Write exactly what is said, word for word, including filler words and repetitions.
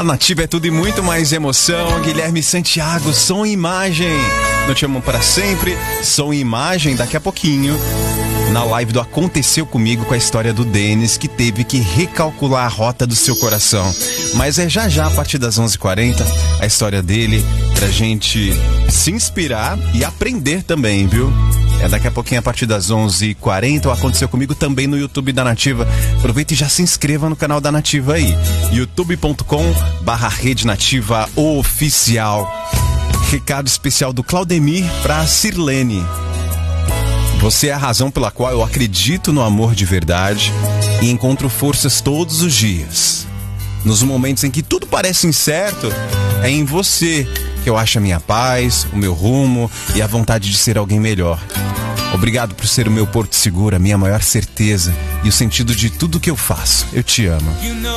A Nativa é tudo e muito mais emoção. Guilherme Santiago, som e imagem. Não te amo para sempre, som e imagem daqui a pouquinho. Na live do Aconteceu Comigo, com a história do Denis, que teve que recalcular a rota do seu coração. Mas é já já, a partir das onze e quarenta, a história dele, pra gente se inspirar e aprender também, viu? É daqui a pouquinho, a partir das onze e quarenta, o Aconteceu Comigo também no YouTube da Nativa. Aproveita e já se inscreva no canal da Nativa aí. youtube ponto com barra Rede Nativa Oficial. Recado especial do Claudemir pra Sirlene. Você é a razão pela qual eu acredito no amor de verdade e encontro forças todos os dias. Nos momentos em que tudo parece incerto, é em você que eu acho a minha paz, o meu rumo e a vontade de ser alguém melhor. Obrigado por ser o meu porto seguro, a minha maior certeza e o sentido de tudo que eu faço. Eu te amo.